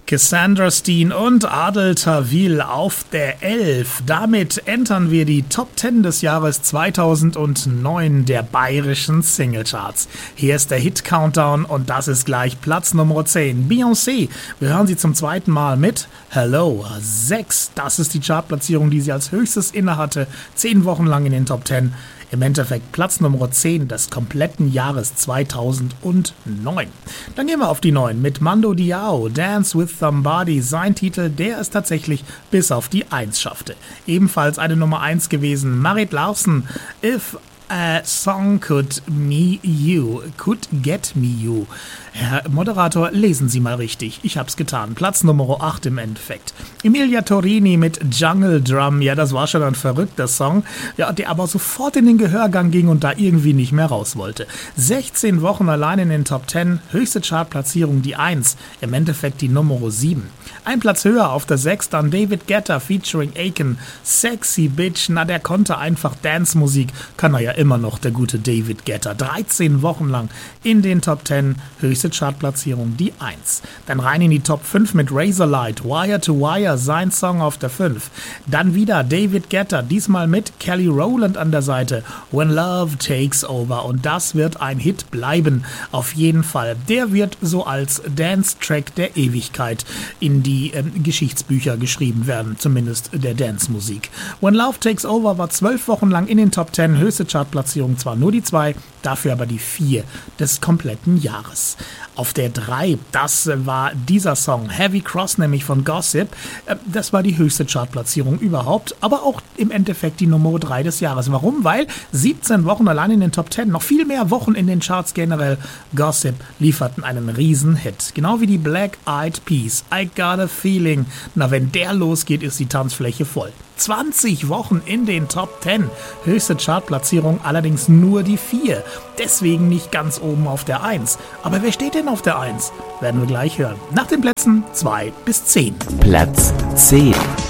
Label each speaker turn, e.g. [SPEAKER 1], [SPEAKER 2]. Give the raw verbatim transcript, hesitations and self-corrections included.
[SPEAKER 1] Cassandra Steen und Adel Tawil auf der elf. Damit entern wir die Top zehn des Jahres zweitausendneun der bayerischen Singlecharts. Hier ist der Hit-Countdown und das ist gleich Platz Nummer zehn. Beyoncé, wir hören sie zum zweiten Mal mit Hello. sechs, das ist die Chartplatzierung, die sie als höchstes innehatte. Zehn Wochen lang in den Top zehn. Im Endeffekt Platz Nummer zehn des kompletten Jahres zweitausendneun. Dann gehen wir auf die neun mit Mando Diao, Dance with Somebody. Sein Titel, der es tatsächlich bis auf die eins schaffte. Ebenfalls eine Nummer eins gewesen, Marit Larsen, If a Song Could Me You, Could Get Me You. Herr Moderator, lesen Sie mal richtig. Ich hab's getan. Platz Nummer acht im Endeffekt. Emilia Torini mit Jungle Drum. Ja, das war schon ein verrückter Song, ja, der aber sofort in den Gehörgang ging und da irgendwie nicht mehr raus wollte. sechzehn Wochen allein in den Top zehn. Höchste Chartplatzierung die eins. Im Endeffekt die Nummer sieben. Ein Platz höher auf der sechs dann David Guetta featuring Aiken. Sexy Bitch. Na, der konnte einfach Dance-Musik. Kann er ja immer noch, der gute David Guetta. dreizehn Wochen lang in den Top zehn. Höchste Chartplatzierung die eins. Dann rein in die Top fünf mit Razorlight, Wire to Wire, sein Song auf der fünf. Dann wieder David Guetta, diesmal mit Kelly Rowland an der Seite, When Love Takes Over. Und das wird ein Hit bleiben, auf jeden Fall. Der wird so als Dance-Track der Ewigkeit in die äh, Geschichtsbücher geschrieben werden, zumindest der Dance-Musik. When Love Takes Over war zwölf Wochen lang in den Top zehn, höchste Chartplatzierung zwar nur die zwei, dafür aber die vier des kompletten Jahres. Auf der drei, das war dieser Song, Heavy Cross, nämlich von Gossip. Das war die höchste Chartplatzierung überhaupt, aber auch im Endeffekt die Nummer drei des Jahres. Warum? Weil siebzehn Wochen allein in den Top zehn, noch viel mehr Wochen in den Charts generell. Gossip lieferten einen riesen Hit. Genau wie die Black Eyed Peas, I Got a Feeling. Na, wenn der losgeht, ist die Tanzfläche voll. zwanzig Wochen in den Top zehn. Höchste Chartplatzierung allerdings nur die vier. Deswegen nicht ganz oben auf der eins. Aber wer steht denn auf der eins? Werden wir gleich hören. Nach den Plätzen zwei bis zehn.
[SPEAKER 2] Platz zehn.